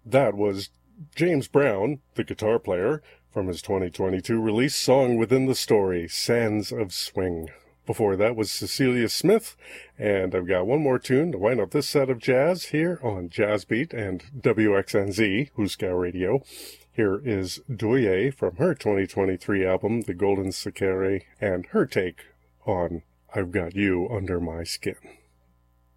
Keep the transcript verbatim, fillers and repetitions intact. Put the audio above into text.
That was James Brown, the guitar player, from his twenty twenty-two release Song Within the Story, Sands of Swing. Before that was Cecilia Smith, and I've got one more tune to wind up this set of jazz here on Jazz Beat and W X N Z, Huskow Radio. Here is Doye from her twenty twenty-three album, The Golden Sakere, and her take on I've Got You Under My Skin.